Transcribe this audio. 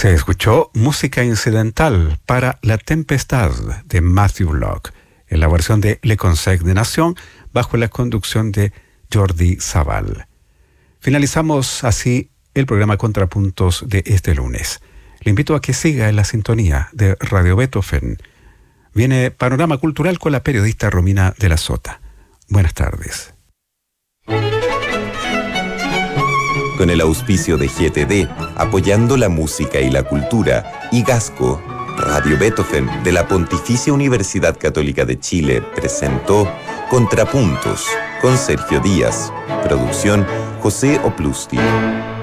Se escuchó música incidental para La Tempestad de Matthew Locke, en la versión de Le Conseil de Nation, bajo la conducción de Jordi Sabal. Finalizamos así el programa Contrapuntos de este lunes. Le invito a que siga en la sintonía de Radio Beethoven. Viene Panorama Cultural con la periodista Romina de la Sota. Buenas tardes. Con el auspicio de GTD, apoyando la música y la cultura, y Gasco, Radio Beethoven de la Pontificia Universidad Católica de Chile presentó Contrapuntos con Sergio Díaz. Producción José Oplusti.